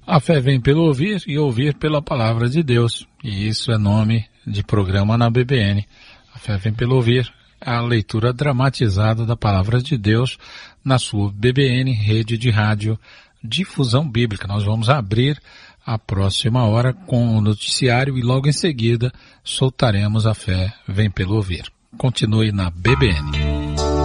A fé vem pelo ouvir e ouvir pela palavra de Deus. E isso é nome de programa na BBN. A fé vem pelo ouvir, a leitura dramatizada da palavra de Deus na sua BBN, rede de rádio Difusão Bíblica. Nós vamos abrir a próxima hora com o noticiário e logo em seguida soltaremos a fé vem pelo ouvir. Continue na BBN.